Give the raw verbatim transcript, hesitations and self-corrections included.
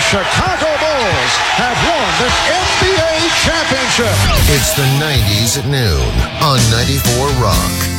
Chicago Bulls have won the N B A championship. It's the nineties at noon on ninety-four Rock.